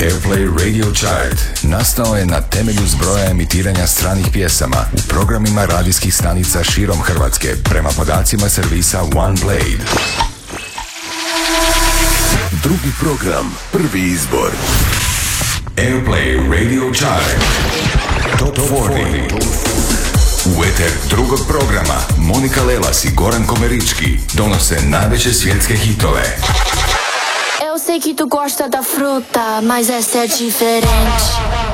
Airplay Radio Chart nastao je na temelju zbroja emitiranja stranih pjesama u programima radijskih stanica širom Hrvatske prema podacima servisa OnePlay. Drugi program, prvi izbor. Airplay Radio Chart Top 40. U eter drugog programa Monika Lelas i Goran Komerički donose najveće svjetske hitove. Eu sei que tu gosta da fruta, mas essa é diferente.